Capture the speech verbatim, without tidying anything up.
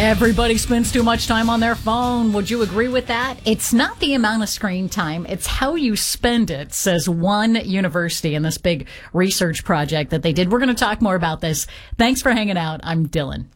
Everybody spends too much time on their phone. Would you agree with that? It's not the amount of screen time, it's how you spend it, says one university in this big research project that they did. We're going to talk more about this. Thanks for hanging out. I'm Dylan.